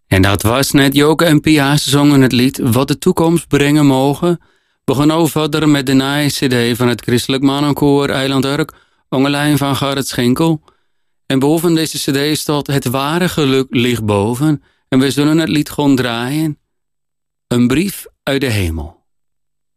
En dat was net Joke en Pia zongen het lied Wat de toekomst brengen mogen. We gaan over verder met de nieuwe cd van het Christelijk Mannenkoor Eiland Urk, ongelijn van Gerrit Schinkel. En boven deze cd staat Het ware geluk ligt boven. En we zullen het lied gewoon draaien. Een brief uit de hemel.